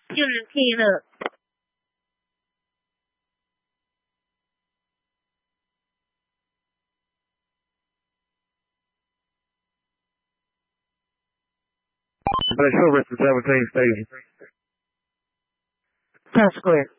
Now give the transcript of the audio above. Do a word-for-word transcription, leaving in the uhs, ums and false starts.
Unit team up. Black Shore versus seventeen Stadium. Times Square.